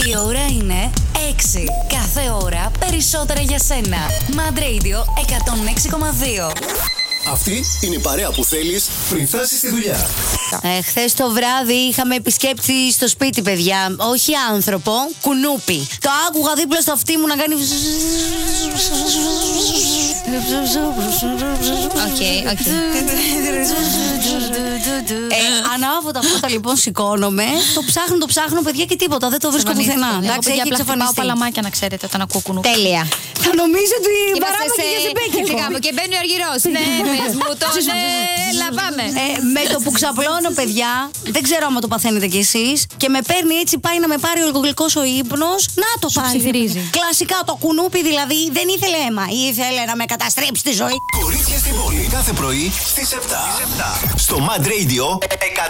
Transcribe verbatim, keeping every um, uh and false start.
Η ώρα είναι έξι. Κάθε ώρα περισσότερα για σένα. Mad Radio εκατόν έξι κόμμα δύο. Αυτή είναι η παρέα που θέλεις πριν φτάσεις στη δουλειά. Ε, χθες το βράδυ είχαμε επισκέπτη στο σπίτι, παιδιά. Όχι άνθρωπο, κουνούπι. Το άκουγα δίπλα στο αυτί μου να κάνει. Οκ, οκ. Ανάποδα αυτό λοιπόν σηκώνομαι. Το ψάχνω, το ψάχνω, παιδιά, και τίποτα. Δεν το βρίσκω πουθενά. Εντάξει, έχει εξαφανιστεί. Πάω παλαμάκια, να ξέρετε, όταν ακούω κουνούπι. Τέλεια. Θα νομίζω ότι παράμακι για ζεμπέκικο. Και μπαίνει ο Αργυρός. Ναι, πες μου το, ναι, έλα πάμε. Με το που ξαπλώνω, παιδιά, δεν ξέρω άμα το παθαίνετε κι εσείς, και με παίρνει έτσι, πάει να με πάρει ο γλυκός ο ύπνος. Να το πάρει. Ψιθυρίζει. Κλασικά το κουνούπι, δηλαδή δεν ήθελε αίμα. Ήθελε να με καταστρέψει τη ζωή. Κορίτσια στην πόλη κάθε πρωί στις επτά. Στο Mad Radio